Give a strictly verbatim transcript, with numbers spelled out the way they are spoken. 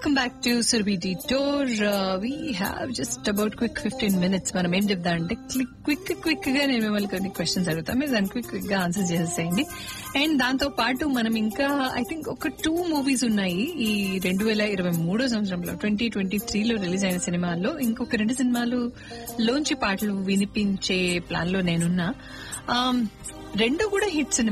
Welcome back to Surabhi detour. We have just about quick fifteen minutes. మనం ఏం చెప్దాం అంటే క్లిక్ క్విక్ క్విక్ గా నేను మిమ్మల్ని కొన్ని క్వశ్చన్స్ అడుగుతాం, మీరు దాన్ని క్విక్ క్విక్ గా ఆన్సర్ చేసేయండి. అండ్ దాంతో పాటు మనం ఇంకా ఐ థింక్ ఒక టూ మూవీస్ ఉన్నాయి ఈ రెండు వేల ఇరవై మూడో సంవత్సరంలో ట్వంటీ ట్వంటీ త్రీలో రిలీజ్ అయిన సినిమాల్లో. ఇంకొక రెండు సినిమాలు లోంచి పాటలు వినిపించే ప్లాన్ లో నేనున్నా. రెండు కూడా హిట్ సినిమా.